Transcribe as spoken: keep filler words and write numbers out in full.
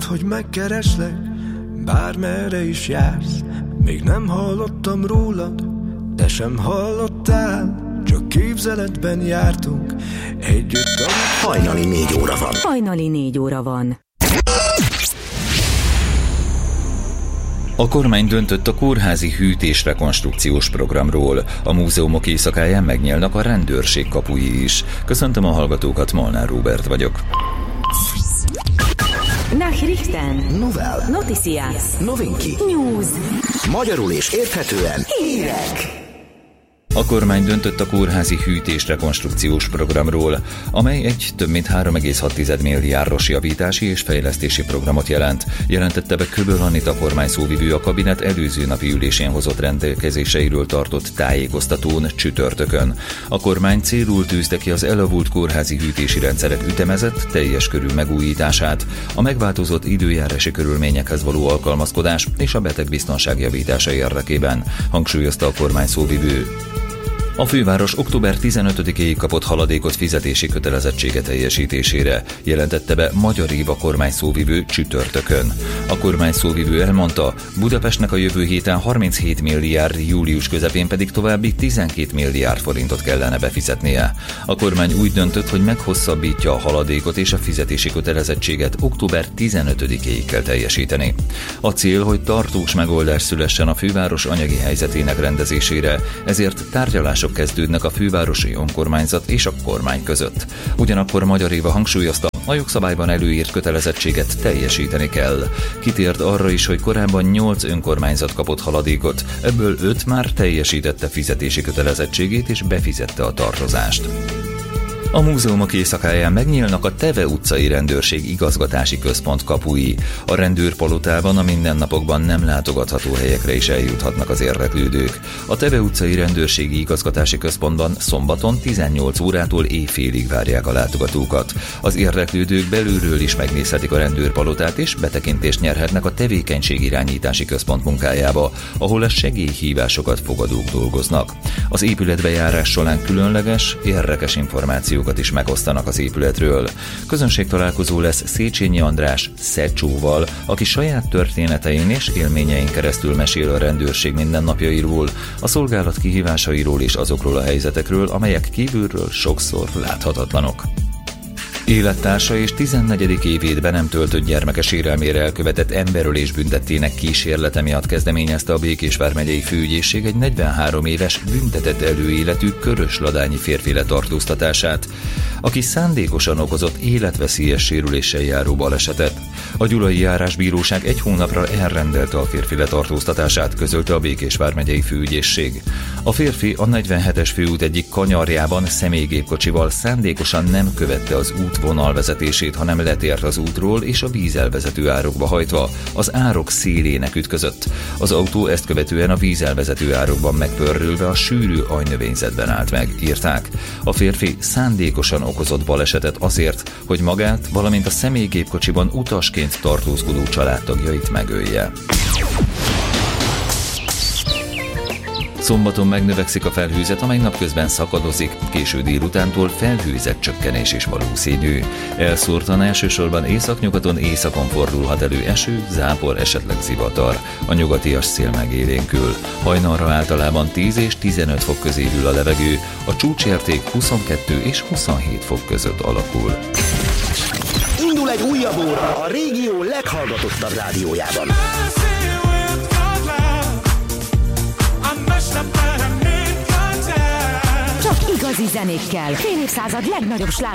hogy megkereslek, bármerre is jársz. Még nem hallottam rólad, te sem hallottál, csak képzeletben jártunk együtt a... Hajnali négy óra van. Hajnali négy óra van. A kormány döntött a kórházi hűtés-rekonstrukciós programról. A múzeumok éjszakáján megnyílnak a rendőrség kapui is. Köszöntöm a hallgatókat, Molnár Róbert vagyok. Nachrichten. Novel. Noticias. Novinki. News. Magyarul és érthetően hírek. A kormány döntött a kórházi hűtés-rekonstrukciós programról, amely egy több mint három egész hat milliárdos javítási és fejlesztési programot jelent, jelentette be Köböl Anita kormányszóvivő a kabinet előző napi ülésén hozott rendelkezéseiről tartott tájékoztatón csütörtökön. A kormány célul tűzte ki az elavult kórházi hűtési rendszerek ütemezett, teljes körű megújítását, a megváltozott időjárási körülményekhez való alkalmazkodás és a betegbiztonság javítása érdekében, hangsúlyozta a kormányszóvivő. A főváros október tizenötödikéig kapott haladékot fizetési kötelezettsége teljesítésére, jelentette be Magyar Éva kormányszóvivő csütörtökön. A kormányszóvivő elmondta, Budapestnek a jövő héten harminchét milliárd, július közepén pedig további tizenkét milliárd forintot kellene befizetnie. A kormány úgy döntött, hogy meghosszabbítja a haladékot és a fizetési kötelezettséget október tizenötödikéig kell teljesíteni. A cél, hogy tartós megoldás szülessen a főváros anyagi helyzetének rendezésére, ezért tárgyalások kezdődnek a fővárosi önkormányzat és a kormány között. Ugyanakkor Magyar Éva hangsúlyozta, a jogszabályban előírt kötelezettséget teljesíteni kell. Kitért arra is, hogy korábban nyolc önkormányzat kapott haladékot, ebből öt már teljesítette fizetési kötelezettségét és befizette a tartozást. A múzeumok éjszakáján megnyílnak a Teve utcai rendőrség igazgatási központ kapui. A rendőrpalotában a mindennapokban nem látogatható helyekre is eljuthatnak az érdeklődők. A Teve utcai rendőrségi igazgatási központban szombaton tizennyolc órától éjfélig várják a látogatókat. Az érdeklődők belülről is megnézhetik a rendőrpalotát és betekintést nyerhetnek a tevékenységirányítási központ munkájába, ahol a segélyhívásokat fogadók dolgoznak. Az épületbejárás során különleges, érdekes információkat is megosztanak az épületről. Közönségtalálkozó lesz Széchenyi András Szecsóval, aki saját történetein és élményein keresztül mesél a rendőrség mindennapjairól, a szolgálat kihívásairól és azokról a helyzetekről, amelyek kívülről sokszor láthatatlanok. Élettársa és tizennegyedik évét be nem töltött gyermeke sérelmére elkövetett emberölés büntettének kísérlete miatt kezdeményezte a Békés vármegyei főügyészség egy negyvenhárom éves büntetett előéletű körösladányi férfi letartóztatását, aki szándékosan okozott életveszélyes sérüléssel járó balesetet. A Gyulai Járásbíróság egy hónapra elrendelte a férfi letartóztatását, közölte a Békés vármegyei főügyészség. A férfi a negyvenhetes főút egyik kanyarjában személygépkocsival szándékosan nem követte az út vonalvezetését, hanem letért az útról és a vízelvezető árokba hajtva az árok szélének ütközött. Az autó ezt követően a vízelvezető árokban megpörrülve a sűrű aljnövényzetben állt meg, írták. A férfi szándékosan okozott balesetet azért, hogy magát, valamint a személygépkocsiban utasként tartózkodó családtagjait megölje. Szombaton megnövekszik a felhőzet, amely napközben szakadozik, késő délutántól felhőzet csökkenés is valószínű. Elszórtan elsősorban északnyugaton északon fordulhat elő eső, zápor, esetleg zivatar. A nyugatias szél megélénkül. Hajnalra általában tíz és tizenöt fok közé ül a levegő, a csúcsérték huszonkettő és huszonhét fok között alakul. Indul egy újabb óra a régió leghallgatottabb rádiójában. Csak igazi zenékkel. Fél évszázad legnagyobb sláger